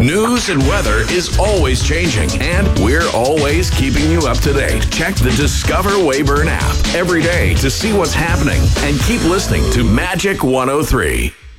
News and weather is always changing, and we're always keeping you up to date. Check the Discover Weyburn app every day to see what's happening, and keep listening to Magic 103.